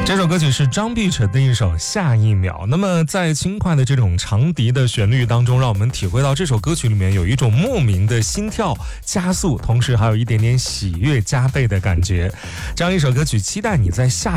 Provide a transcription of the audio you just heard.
这首歌曲是张碧晨的一首《下一秒》。那么在轻快的这种长笛的旋律当中，让我们体会到这首歌曲里面有一种莫名的心跳加速，同时还有一点点喜悦加倍的感觉。这样一首歌曲，期待你在下